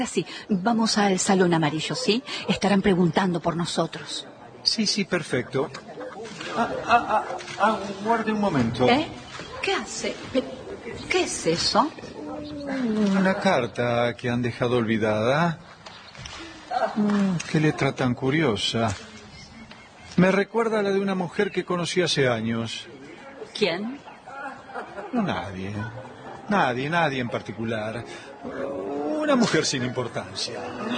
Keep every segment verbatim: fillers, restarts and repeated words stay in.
Sí, vamos al salón amarillo, ¿sí? Estarán preguntando por nosotros. Sí, sí, perfecto. Ah, ah, ah, ah, guarde un momento. ¿Eh? ¿Qué hace? ¿Qué es eso? Una carta que han dejado olvidada. Mm, qué letra tan curiosa. Me recuerda a la de una mujer que conocí hace años. ¿Quién? Nadie. Nadie, nadie en particular. Una mujer sin importancia.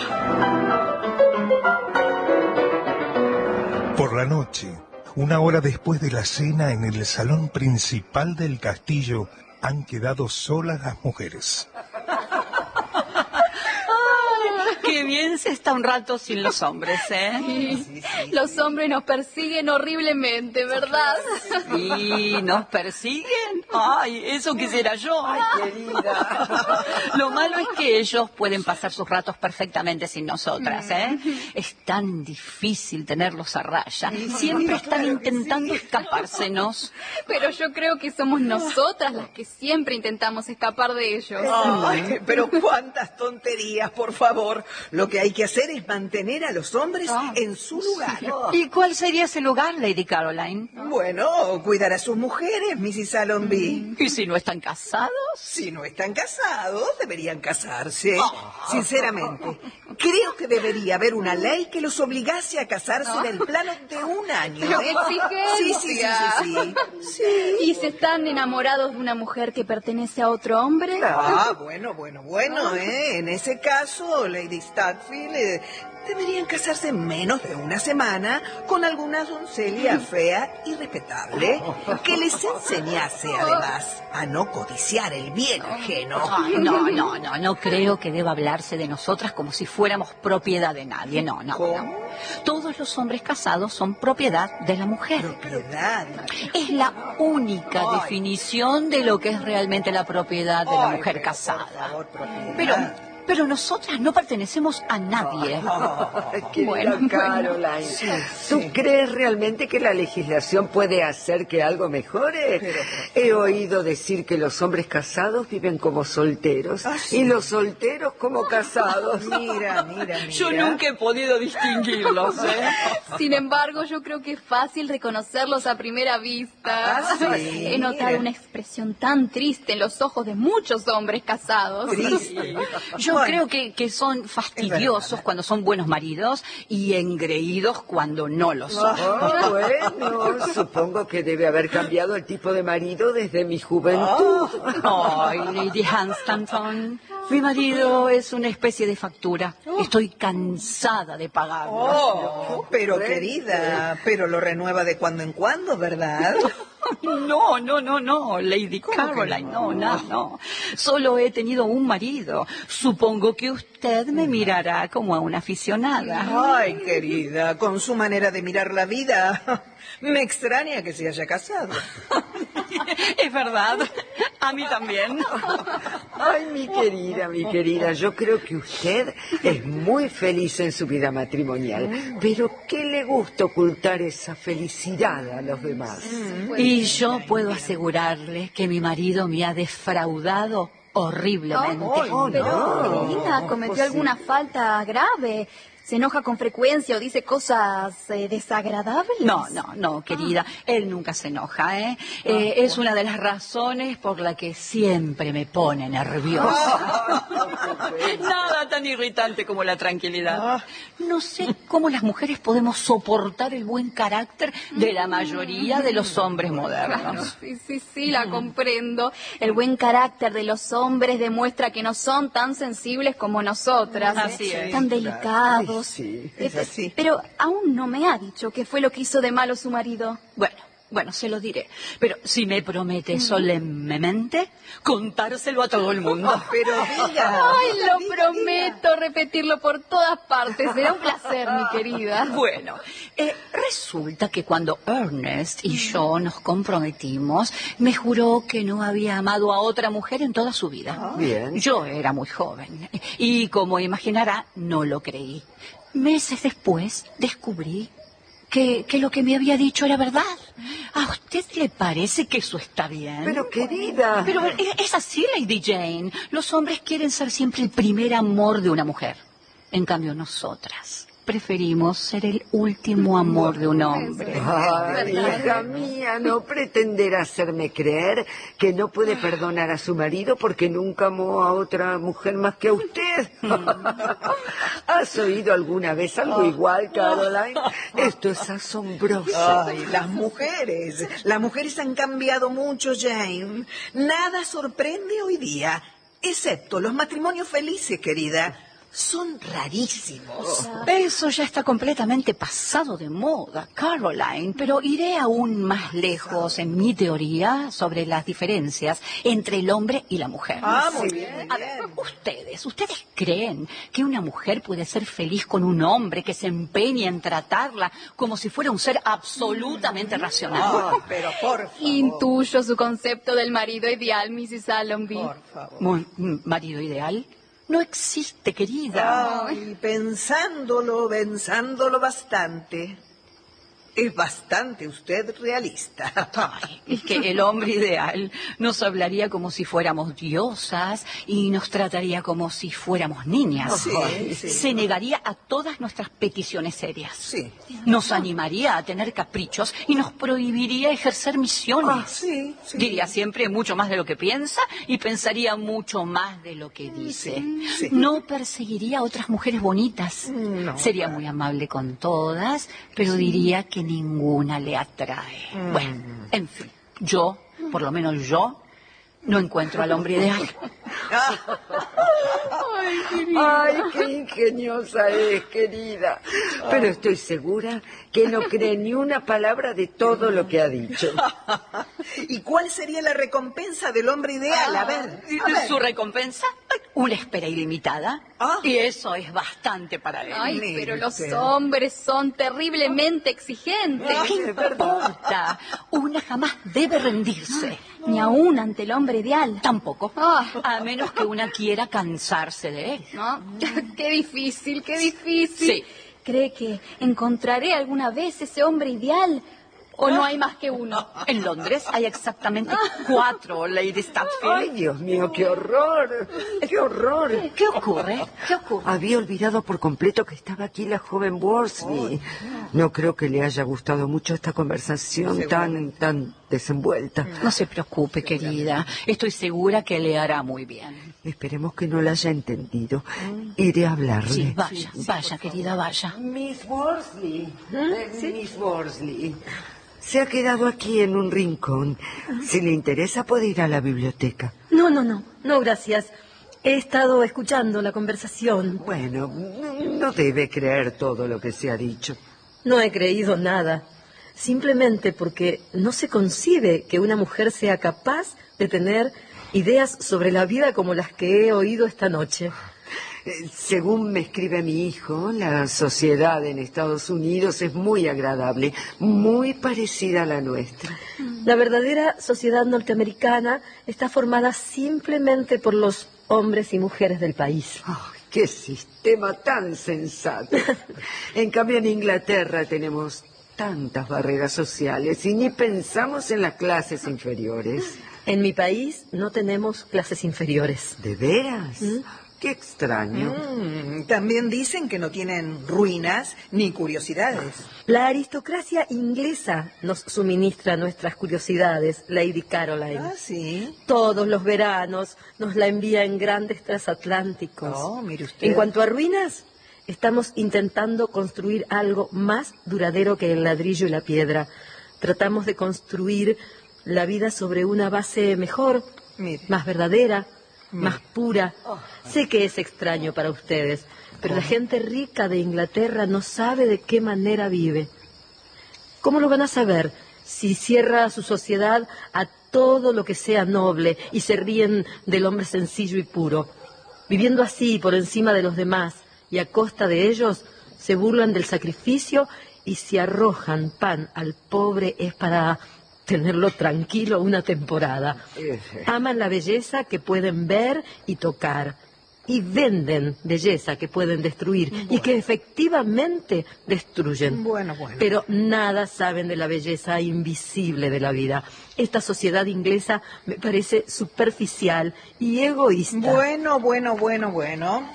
Por la noche, una hora después de la cena, en el salón principal del castillo, han quedado solas las mujeres. Qué bien se está un rato sin los hombres, ¿eh? Sí, sí, sí. Los hombres nos persiguen horriblemente, ¿verdad? Sí, nos persiguen. Ay, eso quisiera yo. Ay, querida. Lo malo es que ellos pueden pasar sus ratos perfectamente sin nosotras, ¿eh? Es tan difícil tenerlos a raya. Siempre están intentando escapársenos. Pero yo creo que somos nosotras las que siempre intentamos escapar de ellos. Ay, pero cuántas tonterías, por favor. Lo que hay que hacer es mantener a los hombres Ah, en su lugar. ¿Y cuál sería ese lugar, Lady Caroline? Bueno, cuidar a sus mujeres, missus Allonby. ¿Y si no están casados? Si no están casados, deberían casarse. Sinceramente, creo que debería haber una ley que los obligase a casarse en el plano de un año. ¡Qué ¿eh? exigencia! Sí, sí, sí, sí, sí. Sí. ¿Y si están enamorados de una mujer que pertenece a otro hombre? Ah, bueno, bueno, bueno, ¿eh? En ese caso, Lady Stutfield, eh, deberían casarse en menos de una semana con alguna doncella fea y respetable que les enseñase, además, a no codiciar el bien ajeno. Ay, no, no, no, no creo que deba hablarse de nosotras como si fuéramos propiedad de nadie, no, no, no. Todos los hombres casados son propiedad de la mujer. Propiedad. Es la única Ay. definición de lo que es realmente la propiedad de la Ay, mujer pero, casada. por favor, propiedad. Pero, pero nosotras no pertenecemos a nadie. Ay, Querida Bueno, bueno. Caroline, Sí, ¿tú sí. crees realmente que la legislación puede hacer que algo mejore? Pero, He oído decir que los hombres casados viven como solteros Ah, sí. y los solteros como casados. Mira, mira, mira. Yo nunca he podido distinguirlos, ¿eh? Sin embargo, yo creo que es fácil reconocerlos a primera vista. Ah, sí. He notado una expresión tan triste en los ojos de muchos hombres casados. Triste. Yo Bueno. creo que, que son fastidiosos cuando son buenos maridos y engreídos cuando no lo son. Ah, bueno, supongo que debe haber cambiado el tipo de marido desde mi juventud. Ay, Lady Hunstanton, mi marido es una especie de factura. Estoy cansada de pagarlo. Oh, pero querida, pero lo renueva de cuando en cuando, ¿verdad? No, no, no, no, Lady Caroline, no, no, no. Solo he tenido un marido. Supongo que usted me mirará como a una aficionada. Ay, querida, con su manera de mirar la vida, me extraña que se haya casado. Es verdad, a mí también. Ay, mi querida, mi querida, yo creo que usted es muy feliz en su vida matrimonial, pero ¿qué le gusta ocultar esa felicidad a los demás? Y yo puedo asegurarle que mi marido me ha defraudado horriblemente. Oh, Pero, no. querida, cometió alguna falta grave. ¿Se enoja con frecuencia o dice cosas eh, desagradables? No, no, no, querida, él nunca se enoja, ¿eh? Eh, Es una de las razones por la que siempre me pone nerviosa. Nada tan irritante como la tranquilidad. No sé cómo las mujeres podemos soportar el buen carácter de la mayoría de los hombres modernos. Sí, sí, sí, la comprendo. El buen carácter de los hombres demuestra que no son tan sensibles como nosotras. Así ¿eh? es. Tan delicados. Sí, es así. Pero aún no me ha dicho qué fue lo que hizo de malo su marido. Bueno, bueno, se lo diré. Pero si me promete solemnemente contárselo a todo el mundo. Pero diga. Ay, lo diga, prometo repetirlo por todas partes. Será un placer, mi querida. Bueno, eh, resulta que cuando Ernest y yo nos comprometimos, me juró que no había amado a otra mujer en toda su vida. Bien. Yo era muy joven y, como imaginará, no lo creí. Meses después descubrí que, que lo que me había dicho era verdad. ¿A usted le parece que eso está bien? Pero, querida... Pero es, es así, Lady Jane. Los hombres quieren ser siempre el primer amor de una mujer. En cambio, nosotras preferimos ser el último amor de un hombre. Ay, hija mía, no pretenderá hacerme creer que no puede perdonar a su marido porque nunca amó a otra mujer más que a usted. ¿Has oído alguna vez algo igual, Caroline? Esto es asombroso. Ay, las mujeres. Las mujeres han cambiado mucho, Jane. Nada sorprende hoy día, excepto los matrimonios felices, querida. Son rarísimos. Eso ya está completamente pasado de moda, Caroline, pero iré aún más lejos en mi teoría sobre las diferencias entre el hombre y la mujer. Ah, muy bien, A muy ver, bien. ustedes, ¿ustedes creen que una mujer puede ser feliz con un hombre que se empeña en tratarla como si fuera un ser absolutamente racional? Ah, pero por favor. Intuyo su concepto del marido ideal, missus Allonby. Por favor. Mu- ¿Marido ideal? No existe, querida. Ay, pensándolo, pensándolo bastante. Es bastante usted realista. Ay, es que el hombre ideal nos hablaría como si fuéramos diosas y nos trataría como si fuéramos niñas. Sí, sí. Se negaría a todas nuestras peticiones serias. Sí. Nos animaría a tener caprichos y nos prohibiría ejercer misiones. Ah, sí, sí. Diría siempre mucho más de lo que piensa y pensaría mucho más de lo que dice. sí. No perseguiría a otras mujeres bonitas. No, Sería muy amable con todas, pero diría que ninguna le atrae. Mm. Bueno, en fin, yo, por lo menos yo, no encuentro al hombre ideal. Ay, qué ingeniosa es, querida. Pero estoy segura que no cree ni una palabra de todo lo que ha dicho. ¿Y cuál sería la recompensa del hombre ideal? A ver, ¿Y a ver. su recompensa? Una espera ilimitada. Ah. Y eso es bastante para él. Ay, Mire pero los usted. hombres son terriblemente exigentes. ¿Qué importa? Una jamás debe rendirse. Ni aún ante el hombre ideal. Tampoco. Ah. A menos que una quiera cansarse de él. ¿No? Qué difícil, qué difícil. Sí. ¿Cree que encontraré alguna vez ese hombre ideal? ¿O no hay más que uno? En Londres hay exactamente cuatro Lady Ay, Stutfield. Dios mío, qué horror, qué horror. ¿Qué ocurre? ¿Qué ocurre? Había olvidado por completo que estaba aquí la joven Worsley. No creo que le haya gustado mucho esta conversación tan, tan desenvuelta. No se preocupe, querida. Estoy segura que le hará muy bien. Esperemos que no la haya entendido. Iré a hablarle. Sí, vaya, vaya, querida, vaya. Miss Worsley, eh, Miss Worsley, se ha quedado aquí en un rincón. Si le interesa puede ir a la biblioteca. No, no, no, no, gracias. He estado escuchando la conversación. Bueno, no debe creer todo lo que se ha dicho. No he creído nada. Simplemente porque no se concibe que una mujer sea capaz de tener ideas sobre la vida como las que he oído esta noche. Eh, Según me escribe mi hijo, la sociedad en Estados Unidos es muy agradable, muy parecida a la nuestra. La verdadera sociedad norteamericana está formada simplemente por los hombres y mujeres del país. ¡Ay, qué sistema tan sensato! En cambio, en Inglaterra tenemos tantas barreras sociales y ni pensamos en las clases inferiores. En mi país no tenemos clases inferiores. ¿De veras? Qué extraño. Mm, también dicen que no tienen ruinas ni curiosidades. La aristocracia inglesa nos suministra nuestras curiosidades, Lady Caroline. Ah, sí. Todos los veranos nos la envía en grandes transatlánticos. Oh, mire usted. En cuanto a ruinas, estamos intentando construir algo más duradero que el ladrillo y la piedra. Tratamos de construir la vida sobre una base mejor, Mire. más verdadera, más pura. Sé que es extraño para ustedes, pero la gente rica de Inglaterra no sabe de qué manera vive. ¿Cómo lo van a saber si cierra su sociedad a todo lo que sea noble y se ríen del hombre sencillo y puro? Viviendo así por encima de los demás y a costa de ellos, se burlan del sacrificio y si arrojan pan al pobre es para tenerlo tranquilo una temporada. Aman la belleza que pueden ver y tocar. y venden belleza que pueden destruir bueno. y que efectivamente destruyen. Bueno, bueno. Pero nada saben de la belleza invisible de la vida. Esta sociedad inglesa me parece superficial y egoísta. Bueno, bueno, bueno, bueno.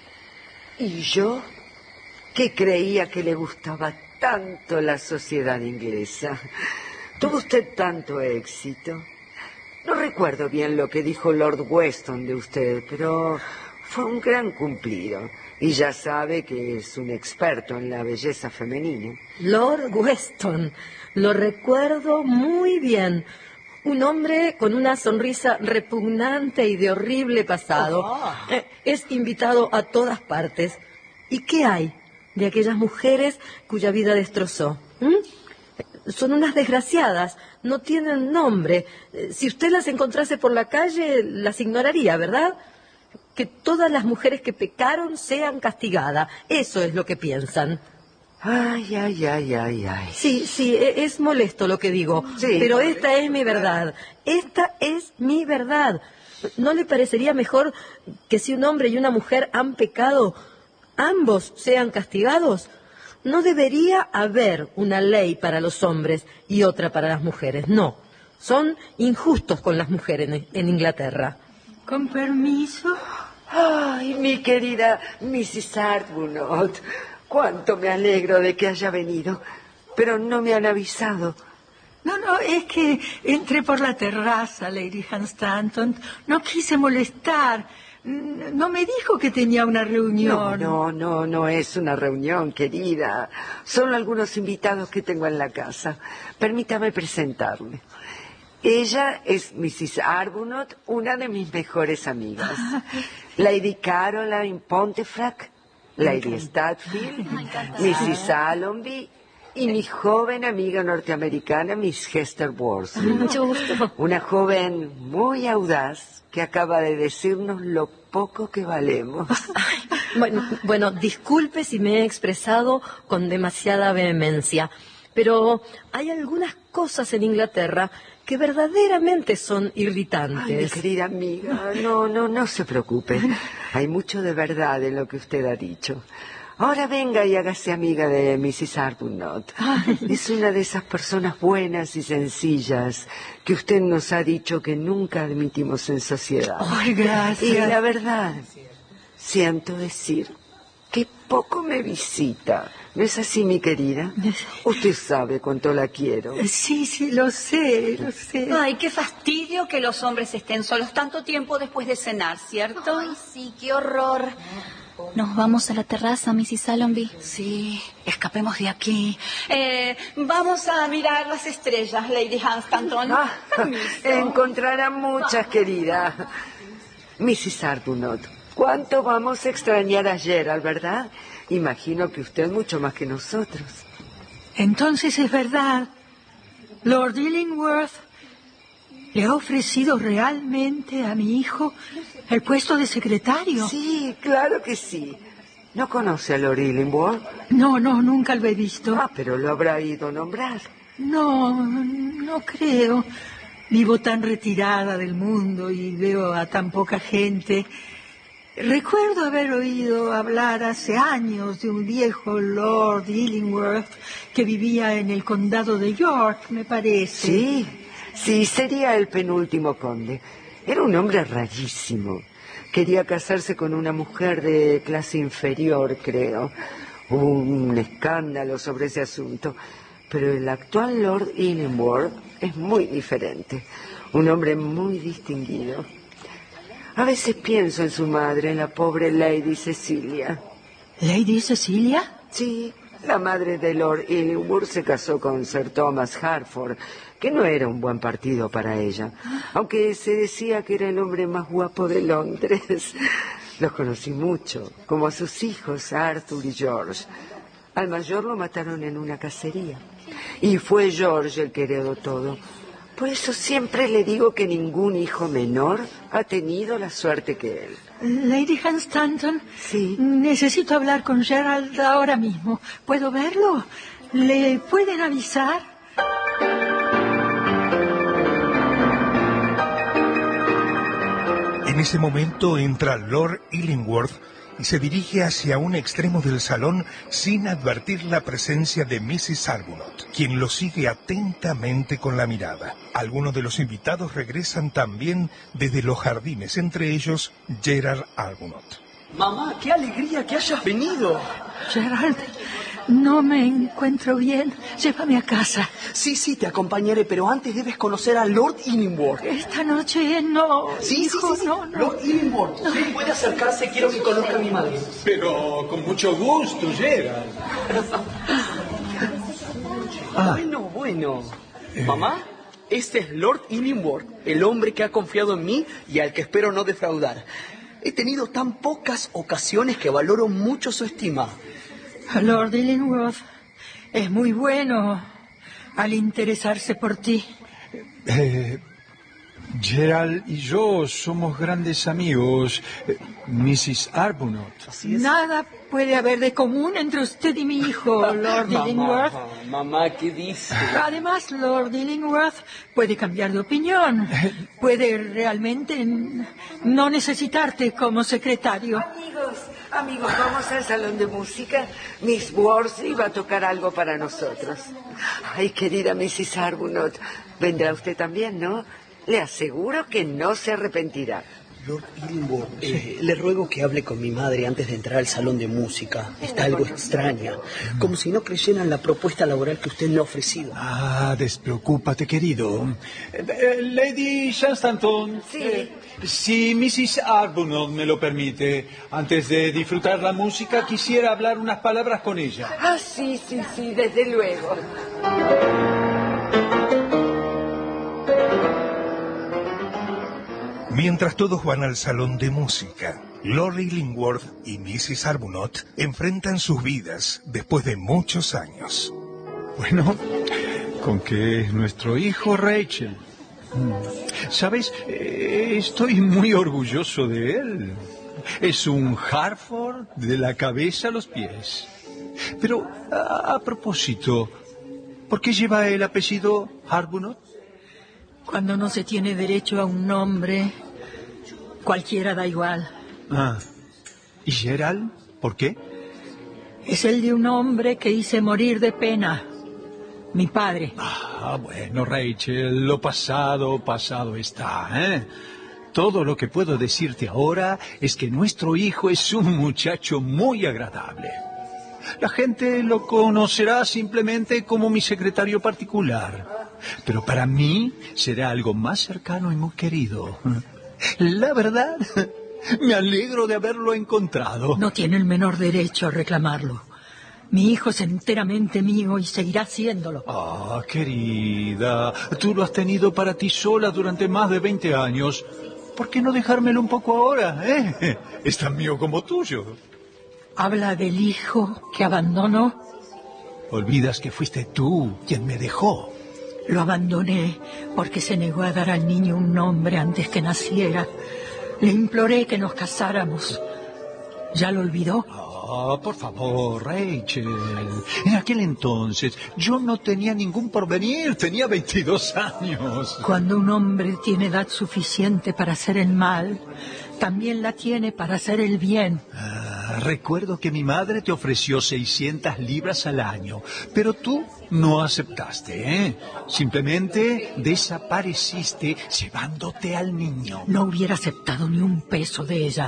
¿Y yo? Que creía que le gustaba tanto la sociedad inglesa. Tuvo usted tanto éxito. No recuerdo bien lo que dijo Lord Weston de usted, pero fue un gran cumplido. Y ya sabe que es un experto en la belleza femenina. Lord Weston, lo recuerdo muy bien. Un hombre con una sonrisa repugnante y de horrible pasado. Oh. Eh, es invitado a todas partes. ¿Y qué hay de aquellas mujeres cuya vida destrozó? ¿Mm? Son unas desgraciadas, no tienen nombre. Si usted las encontrase por la calle, las ignoraría, ¿verdad? Que todas las mujeres que pecaron sean castigadas. Eso es lo que piensan. Ay, ay, ay, ay, ay. Sí, sí, es molesto lo que digo, sí, pero esta es mi verdad. Esta es mi verdad. ¿No le parecería mejor que si un hombre y una mujer han pecado, ambos sean castigados? No debería haber una ley para los hombres y otra para las mujeres. No, son injustos con las mujeres en, en Inglaterra. Con permiso. Ay, mi querida missus Arbuthnot, cuánto me alegro de que haya venido, pero no me han avisado. No, no, es que entré por la terraza, Lady Hunstanton. No quise molestar. No me dijo que tenía una reunión. No, no, no, no es una reunión, querida. Son algunos invitados que tengo en la casa. Permítame presentarme. Ella es missus Arbuthnot, una de mis mejores amigas. Lady Caroline Pontefract, Lady Stutfield, missus Allonby y mi joven amiga norteamericana, Miss Hester Worsley. Mucho gusto. Una joven muy audaz que acaba de decirnos lo poco que valemos. Bueno, bueno, disculpe si me he expresado con demasiada vehemencia, pero hay algunas cosas en Inglaterra que verdaderamente son irritantes. Ay, mi querida amiga, no, no, no se preocupe. Hay mucho de verdad en lo que usted ha dicho. Ahora venga y hágase amiga de missus Arbuthnot. Es una de esas personas buenas y sencillas que usted nos ha dicho que nunca admitimos en sociedad. Ay, gracias. Y la verdad, siento decir que poco me visita. ¿No es así, mi querida? Usted sabe cuánto la quiero. Sí, sí, lo sé, lo sé. Ay, qué fastidio que los hombres estén solos tanto tiempo después de cenar, ¿cierto? Ay, sí, qué horror. ¿Nos vamos a la terraza, missus Allonby? Sí, escapemos de aquí. Eh, vamos a mirar las estrellas, Lady Hunstanton. Ah, encontrará muchas, querida. missus Arbuthnot, ¿cuánto vamos a extrañar a Gerald, verdad? Imagino que usted mucho más que nosotros. Entonces es verdad. Lord Illingworth le ha ofrecido realmente a mi hijo el puesto de secretario. Sí, claro que sí. ¿No conoce a Lord Illingworth? No, no, nunca lo he visto. Ah, pero lo habrá ido nombrar. No, no creo. Vivo tan retirada del mundo y veo a tan poca gente. Recuerdo haber oído hablar hace años de un viejo Lord Illingworth que vivía en el condado de York, me parece. Sí, sí, sería el penúltimo conde. Era un hombre rarísimo. Quería casarse con una mujer de clase inferior, creo. Hubo un escándalo sobre ese asunto. Pero el actual Lord Illingworth es muy diferente. Un hombre muy distinguido. A veces pienso en su madre, en la pobre Lady Cecilia. ¿Lady Cecilia? Sí, la madre de Lord Illingworth se casó con Sir Thomas Harford, que no era un buen partido para ella, aunque se decía que era el hombre más guapo de Londres. Los conocí mucho, como a sus hijos, Arthur y George. Al mayor lo mataron en una cacería, y fue George el que heredó todo. Por eso siempre le digo que ningún hijo menor ha tenido la suerte que él. Lady Hunstanton, sí. Necesito hablar con Gerald ahora mismo. ¿Puedo verlo? ¿Le pueden avisar? En En ese momento entra Lord Illingworth y se dirige hacia un extremo del salón sin advertir la presencia de missus Arbuthnot, quien lo sigue atentamente con la mirada. Algunos de los invitados regresan también desde los jardines, entre ellos Gerard Arbuthnot. Mamá, qué alegría que hayas venido. Gerald, no me encuentro bien. Llévame a casa. Sí, sí, te acompañaré, pero antes debes conocer a Lord Illingworth. Esta noche no. Sí, hijo, sí, sí, sí. no, no. Lord Illingworth, no. Sí, puede acercarse, quiero que conozca a mi madre. Pero con mucho gusto, Gerald. Ah. Bueno, bueno. Eh. Mamá, este es Lord Illingworth, el hombre que ha confiado en mí y al que espero no defraudar. He tenido tan pocas ocasiones que valoro mucho su estima. Lord Illingworth es muy bueno al interesarse por ti. Eh, Gerald y yo somos grandes amigos, eh, missus Arbuthnot. Nada puede haber de común entre usted y mi hijo, Lord mamá, Illingworth. Mamá, ¿qué dice? Además, Lord Illingworth puede cambiar de opinión. Puede realmente no necesitarte como secretario. Amigos, amigos, vamos al salón de música. Miss Worsley va a tocar algo para nosotros. Ay, querida missus Arbuthnot, vendrá usted también, ¿no? Le aseguro que no se arrepentirá. Lord Illingworth, eh, le ruego que hable con mi madre antes de entrar al salón de música. Está algo extraña, como si no creyera en la propuesta laboral que usted le ha ofrecido. Ah, despreocúpate, querido. Eh, eh, Lady Shanstanton. Sí. Eh, si missus Arbuthnot me lo permite, antes de disfrutar la música, quisiera hablar unas palabras con ella. Ah, sí, sí, sí, desde luego. Mientras todos van al salón de música, Lord Illingworth y missus Arbuthnot enfrentan sus vidas después de muchos años. Bueno, con que es nuestro hijo Rachel. ¿Sabes? Eh, estoy muy orgulloso de él. Es un Hartford de la cabeza a los pies. Pero, a, a propósito, ¿por qué lleva el apellido Arbuthnot? Cuando no se tiene derecho a un nombre, cualquiera da igual. Ah, ¿y Gerald? ¿Por qué? Es el de un hombre que hice morir de pena. Mi padre. Ah, bueno, Rachel, lo pasado, pasado está, ¿eh? Todo lo que puedo decirte ahora es que nuestro hijo es un muchacho muy agradable. La gente lo conocerá simplemente como mi secretario particular. Pero para mí será algo más cercano y muy querido. La verdad, me alegro de haberlo encontrado. No tiene el menor derecho a reclamarlo. Mi hijo es enteramente mío y seguirá siéndolo. Ah, querida, tú lo has tenido para ti sola durante más de veinte años. ¿Por qué no dejármelo un poco ahora, eh? Es tan mío como tuyo. ¿Habla del hijo que abandonó? Olvidas que fuiste tú quien me dejó. Lo abandoné porque se negó a dar al niño un nombre antes que naciera. Le imploré que nos casáramos. ¿Ya lo olvidó? Ah, por favor, Rachel. En aquel entonces yo no tenía ningún porvenir, tenía veintidós años. Cuando un hombre tiene edad suficiente para hacer el mal, también la tiene para hacer el bien. Ah, recuerdo que mi madre te ofreció seiscientas libras al año, pero tú no aceptaste, ¿eh? Simplemente desapareciste llevándote al niño. No hubiera aceptado ni un peso de ella.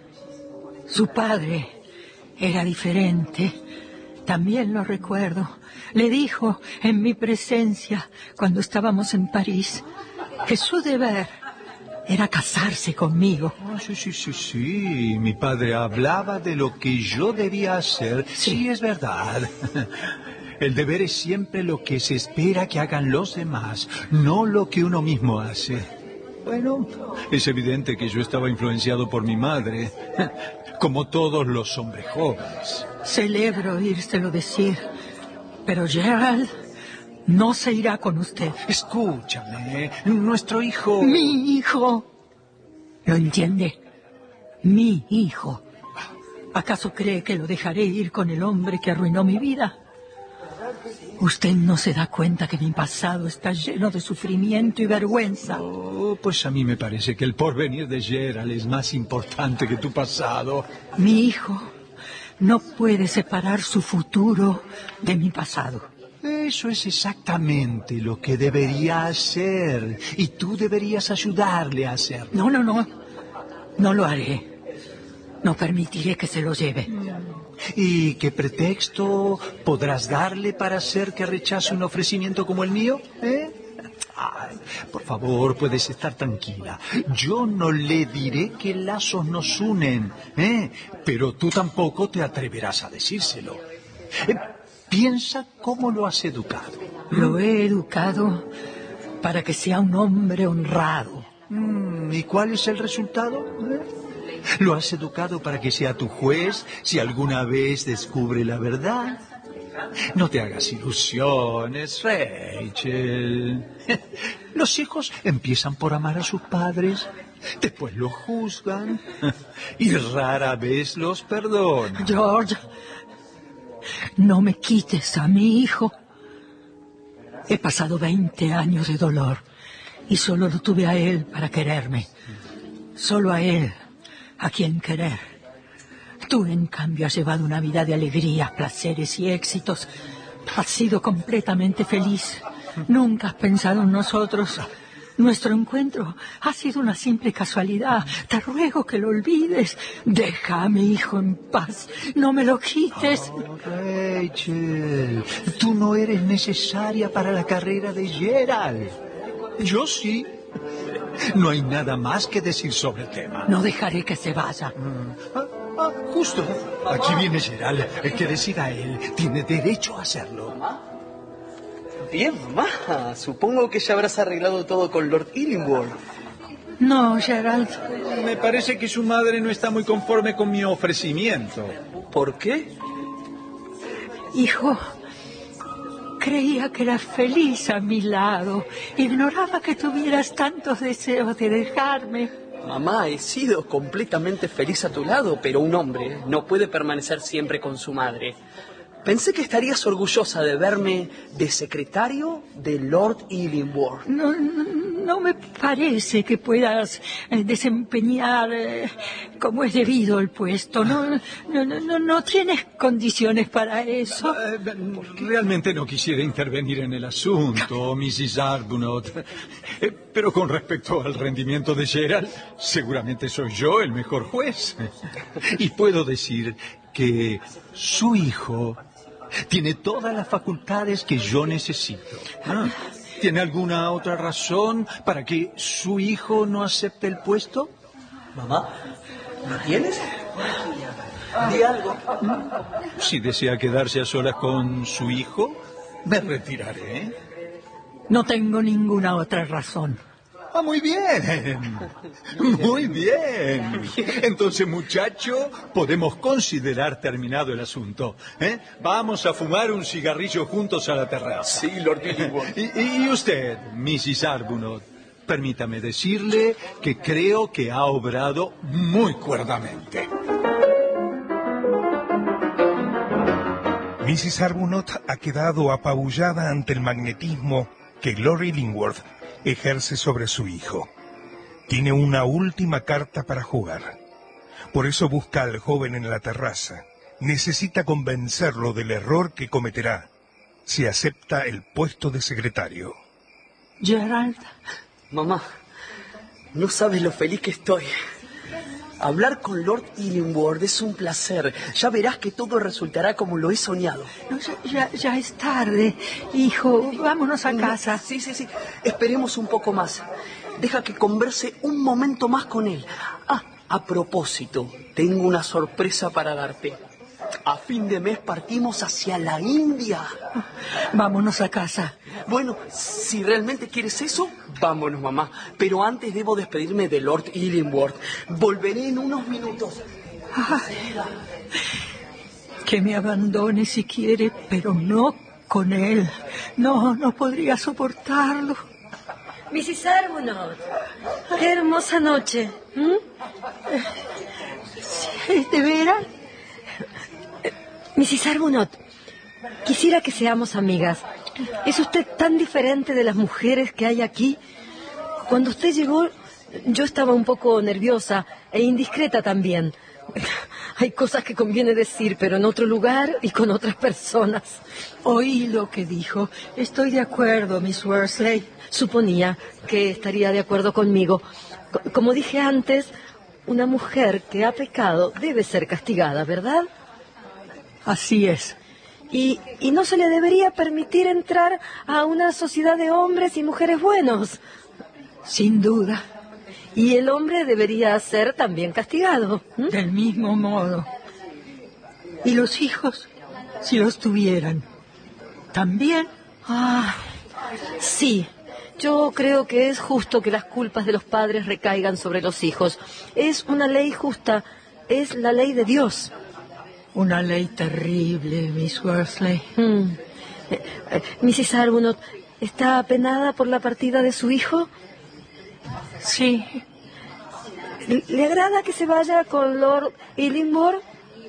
Su padre era diferente. También lo recuerdo. Le dijo en mi presencia, cuando estábamos en París, que su deber era casarse conmigo. Oh, sí, sí, sí, sí. Mi padre hablaba de lo que yo debía hacer. Sí, sí, es verdad. El deber es siempre lo que se espera que hagan los demás, no lo que uno mismo hace. Bueno, es evidente que yo estaba influenciado por mi madre, como todos los hombres jóvenes. Celebro oírselo decir, pero Gerald no se irá con usted. Escúchame, nuestro hijo... Mi hijo. ¿Lo entiende? Mi hijo. ¿Acaso cree que lo dejaré ir con el hombre que arruinó mi vida? Usted no se da cuenta que mi pasado está lleno de sufrimiento y vergüenza. Oh, pues a mí me parece que el porvenir de Gerald es más importante que tu pasado. Mi hijo no puede separar su futuro de mi pasado. Eso es exactamente lo que debería hacer. Y tú deberías ayudarle a hacerlo. No, no, no. No lo haré. No permitiré que se lo lleve. ¿Y qué pretexto podrás darle para hacer que rechace un ofrecimiento como el mío? ¿Eh? Ay, por favor, puedes estar tranquila. Yo no le diré qué lazos nos unen, ¿eh? Pero tú tampoco te atreverás a decírselo. Eh, piensa cómo lo has educado. Lo he educado para que sea un hombre honrado. Mm, ¿y cuál es el resultado? ¿Eh? ¿Lo has educado para que sea tu juez si alguna vez descubre la verdad? No te hagas ilusiones, Rachel. Los hijos empiezan por amar a sus padres, después los juzgan y rara vez los perdonan. George, no me quites a mi hijo. He pasado veinte años de dolor y solo lo tuve a él para quererme. Solo a él a quien querer. Tú, en cambio, has llevado una vida de alegrías, placeres y éxitos. Has sido completamente feliz. Nunca has pensado en nosotros. Nuestro encuentro ha sido una simple casualidad. Te ruego que lo olvides. Deja a mi hijo en paz. No me lo quites. Oh, Rachel, tú no eres necesaria para la carrera de Gerald. Yo sí. No hay nada más que decir sobre el tema. No dejaré que se vaya. Ah, ah, justo. Aquí viene Gerald. El que decida él tiene derecho a hacerlo. Bien, mamá. Supongo que ya habrás arreglado todo con Lord Illingworth. No, Gerald. Me parece que su madre no está muy conforme con mi ofrecimiento. ¿Por qué? Hijo, creía que eras feliz a mi lado. Ignoraba que tuvieras tantos deseos de dejarme. Mamá, he sido completamente feliz a tu lado, pero un hombre no puede permanecer siempre con su madre. Pensé que estarías orgullosa de verme de secretario de Lord Illingworth. No, no, no me parece que puedas eh, desempeñar eh, como es debido el puesto. No, no, no, no tienes condiciones para eso. Eh, realmente no quisiera intervenir en el asunto, missus Arbuthnot. Eh, pero con respecto al rendimiento de Gerald, seguramente soy yo el mejor juez. Y puedo decir que su hijo tiene todas las facultades que yo necesito. Ah, ¿tiene alguna otra razón para que su hijo no acepte el puesto? Mamá, ¿lo tienes? Di algo. Si desea quedarse a solas con su hijo, me retiraré. No tengo ninguna otra razón. Ah, muy bien. Muy bien. Entonces, muchacho, podemos considerar terminado el asunto. ¿eh? Vamos a fumar un cigarrillo juntos a la terraza. Sí, Lord Illingworth. Y, y usted, missus Arbuthnot, permítame decirle que creo que ha obrado muy cuerdamente. missus Arbuthnot ha quedado apabullada ante el magnetismo que Lord Illingworth ejerce sobre su hijo. Tiene una última carta para jugar. Por eso busca al joven en la terraza. Necesita convencerlo del error que cometerá si acepta el puesto de secretario. Gerald. Mamá, no sabes lo feliz que estoy. Hablar con Lord Illingworth es un placer. Ya verás que todo resultará como lo he soñado. No, ya, ya es tarde, hijo. Vámonos a casa. Sí, sí, sí. Esperemos un poco más. Deja que converse un momento más con él. Ah, a propósito, tengo una sorpresa para darte. A fin de mes partimos hacia la India. Vámonos a casa. Bueno, si realmente quieres eso, vámonos, mamá. Pero antes debo despedirme de Lord Illingworth. Volveré en unos minutos. Ay, que me abandone si quiere, pero no con él. No, no podría soportarlo. missus Arbuthnot, qué hermosa noche. ¿Mm? ¿Sí, de veras? missus Arbuthnot, quisiera que seamos amigas. ¿Es usted tan diferente de las mujeres que hay aquí? Cuando usted llegó, yo estaba un poco nerviosa e indiscreta también. Hay cosas que conviene decir, pero en otro lugar y con otras personas. Oí lo que dijo. Estoy de acuerdo, Miss Worsley. Suponía que estaría de acuerdo conmigo. C- Como dije antes, una mujer que ha pecado debe ser castigada, ¿verdad? Así es. Y, y no se le debería permitir entrar a una sociedad de hombres y mujeres buenos. Sin duda. Y el hombre debería ser también castigado. ¿m? Del mismo modo. ¿Y los hijos? Si los tuvieran. ¿También? Ah, sí. Yo creo que es justo que las culpas de los padres recaigan sobre los hijos. Es una ley justa. Es la ley de Dios. Una ley terrible, Miss Worsley. Mm. Eh, eh, missus Arbuthnot, ¿está apenada por la partida de su hijo? Sí. ¿Le le agrada que se vaya con Lord Illingworth?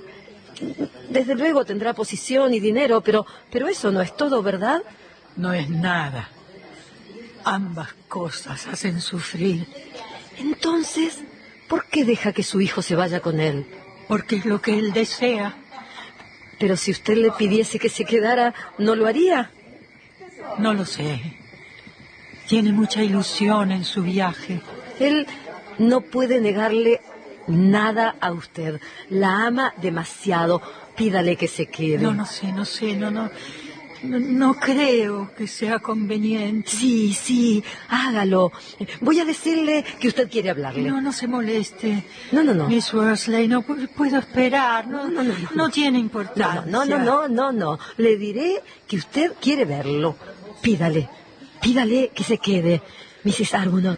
Desde luego tendrá posición y dinero, pero, pero eso no es todo, ¿verdad? No es nada. Ambas cosas hacen sufrir. Entonces, ¿por qué deja que su hijo se vaya con él? Porque es lo que él desea. Pero si usted le pidiese que se quedara, ¿no lo haría? No lo sé. Tiene mucha ilusión en su viaje. Él no puede negarle nada a usted. La ama demasiado. Pídale que se quede. No, no sé, no sé, no, no. No, no creo que sea conveniente. Sí, sí, hágalo. Voy a decirle que usted quiere hablarle. No, no se moleste. No, no, no. Miss Worsley, no pu- puedo esperar. No, No, no, no. no tiene No, importancia. no, no, no, no, no. Le diré que usted quiere verlo. Pídale, pídale que se quede, missus Arbuthnot.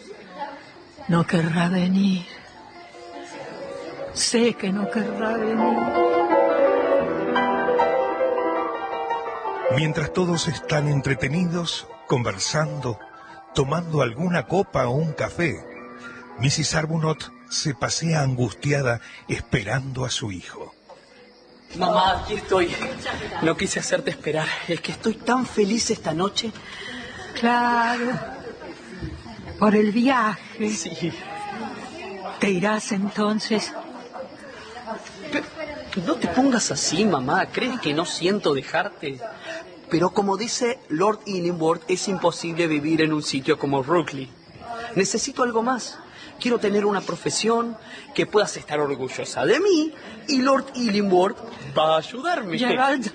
No querrá venir. Sé que no querrá venir. Mientras todos están entretenidos, conversando, tomando alguna copa o un café, missus Arbuthnot se pasea angustiada esperando a su hijo. Mamá, aquí estoy. No quise hacerte esperar. Es que estoy tan feliz esta noche. Claro. Por el viaje. Sí. ¿Te irás entonces? Pero no te pongas así, mamá. ¿Crees que no siento dejarte? Pero como dice Lord Illingworth, es imposible vivir en un sitio como Rookley. Necesito algo más. Quiero tener una profesión, que puedas estar orgullosa de mí, y Lord Illingworth va a ayudarme. Gerald,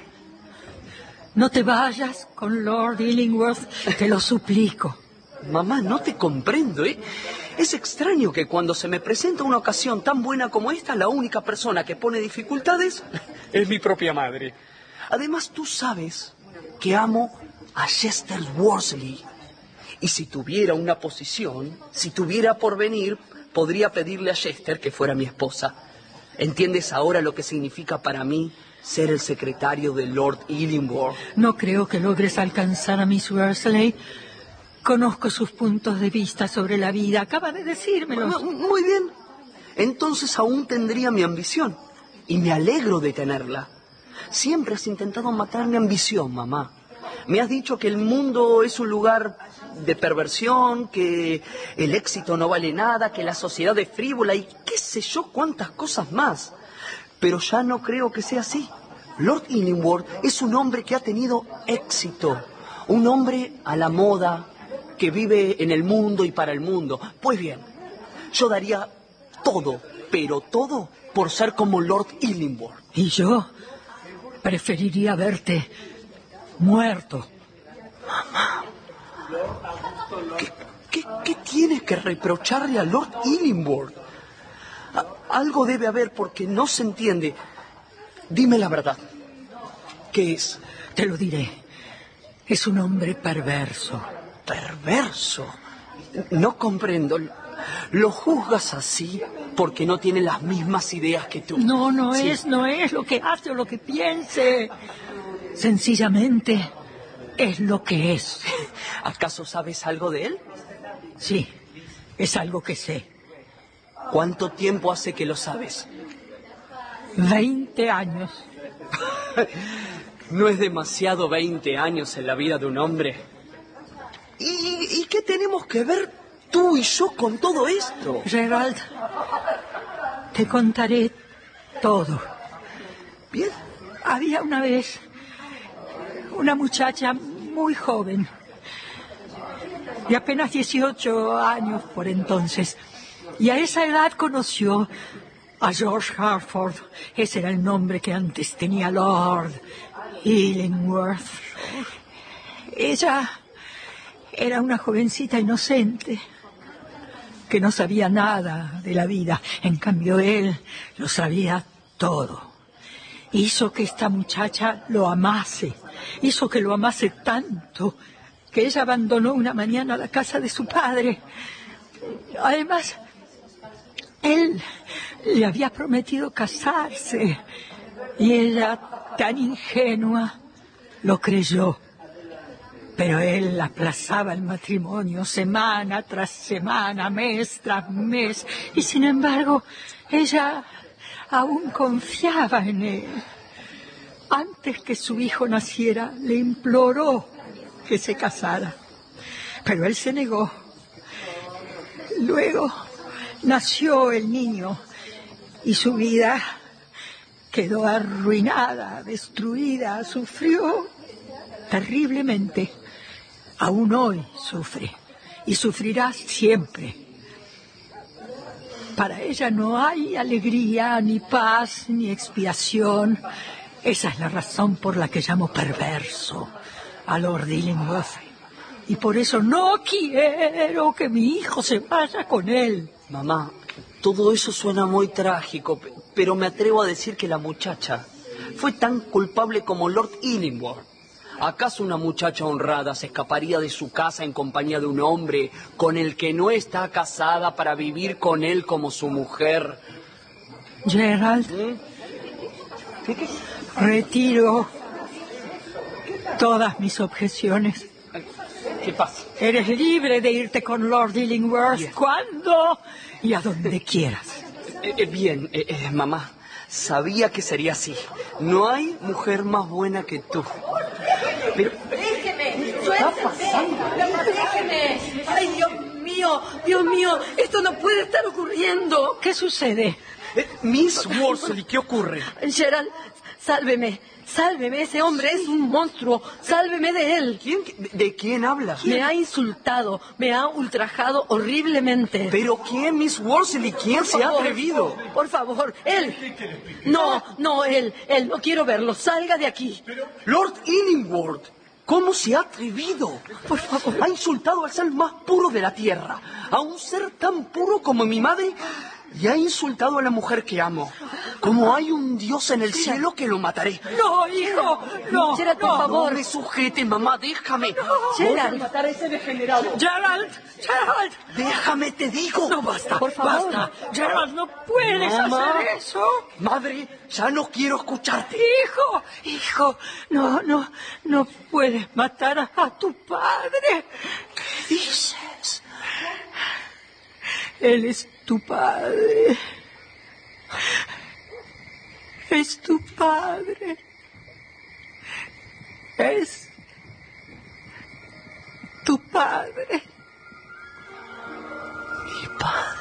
no te vayas con Lord Illingworth, te lo suplico. Mamá, no te comprendo, ¿eh? Es extraño que cuando se me presenta una ocasión tan buena como esta, la única persona que pone dificultades es mi propia madre. Además, tú sabes que amo a Chester Worsley. Y si tuviera una posición, si tuviera porvenir, podría pedirle a Chester que fuera mi esposa. ¿Entiendes ahora lo que significa para mí ser el secretario de Lord Illingworth? No creo que logres alcanzar a Miss Worsley. Conozco sus puntos de vista sobre la vida. Acaba de decírmelo. Muy bien. Entonces aún tendría mi ambición. Y me alegro de tenerla. Siempre has intentado matar mi ambición, mamá. Me has dicho que el mundo es un lugar de perversión, que el éxito no vale nada, que la sociedad es frívola y qué sé yo cuántas cosas más. Pero ya no creo que sea así. Lord Illingworth es un hombre que ha tenido éxito. Un hombre a la moda, que vive en el mundo y para el mundo. Pues bien, yo daría todo, pero todo, por ser como Lord Illingworth. Y yo preferiría verte muerto. Mamá, ¿qué, qué, qué tienes que reprocharle a Lord Illingworth? A- algo debe haber porque no se entiende. Dime la verdad. ¿Qué es? Te lo diré. Es un hombre perverso. ¿Perverso? No comprendo. ¿Lo juzgas así porque no tiene las mismas ideas que tú? No, no Sí. es, no es lo que hace o lo que piense. Sencillamente es lo que es. ¿Acaso sabes algo de él? Sí, es algo que sé. ¿Cuánto tiempo hace que lo sabes? Veinte años. ¿No es demasiado veinte años en la vida de un hombre? ¿Y, y qué tenemos que ver tú y yo con todo esto? Gerald, te contaré todo. Bien. Había una vez una muchacha muy joven, de apenas dieciocho años por entonces, y a esa edad conoció a George Harford. Ese era el nombre que antes tenía Lord Illingworth. Ella era una jovencita inocente que no sabía nada de la vida. En cambio, él lo sabía todo. Hizo que esta muchacha lo amase. Hizo que lo amase tanto que ella abandonó una mañana la casa de su padre. Además, él le había prometido casarse y ella, tan ingenua, lo creyó. Pero él aplazaba el matrimonio semana tras semana, mes tras mes, y sin embargo, ella aún confiaba en él. Antes que su hijo naciera, le imploró que se casara, pero él se negó. Luego nació el niño y su vida quedó arruinada, destruida, sufrió terriblemente. Aún hoy sufre y sufrirá siempre. Para ella no hay alegría, ni paz, ni expiación. Esa es la razón por la que llamo perverso a Lord Illingworth. Y por eso no quiero que mi hijo se vaya con él. Mamá, todo eso suena muy trágico, pero me atrevo a decir que la muchacha fue tan culpable como Lord Illingworth. ¿Acaso una muchacha honrada se escaparía de su casa en compañía de un hombre con el que no está casada para vivir con él como su mujer? Gerald, ¿Mm? ¿Qué, qué? Retiro todas mis objeciones. ¿Qué pasa? Eres libre de irte con Lord Illingworth yes. cuando y a donde quieras. Eh, eh, bien, eh, eh, mamá, sabía que sería así. No hay mujer más buena que tú. Pero... ¡Déjeme! ¡Suélteme! ¡Déjeme! ¡Ay, Dios mío! ¡Dios mío! ¡Esto no puede estar ocurriendo! ¿Qué sucede? Eh, Miss Worsley, ¿qué ocurre? Gerald, sálveme. Sálveme, ese hombre es un monstruo. Sálveme de él. ¿Quién? ¿De, de quién habla? ¿Quién? Me ha insultado, me ha ultrajado horriblemente. ¿Pero quién, Miss Worsley? ¿Quién se ha atrevido? Por favor, él. No, no, él. Él, no quiero verlo. Salga de aquí. Lord Illingworth, ¿cómo se ha atrevido? Por favor. Ha insultado al ser más puro de la tierra, a un ser tan puro como mi madre, y ha insultado a la mujer que amo. Como hay un Dios en el cielo que lo mataré. No, hijo, no. Gerald, por no, favor. No me sujete, mamá, déjame. No. Gerald. Voy a matar a ese degenerado. Gerald, Gerald. Déjame, te digo. No, basta, por favor. Basta. Gerald, no puedes Mamá, hacer eso. Madre, ya no quiero escucharte. Hijo, hijo, no, no, no puedes matar a, a tu padre. ¿Qué dices? Él es tu padre. Es tu padre. Es tu padre. Mi padre.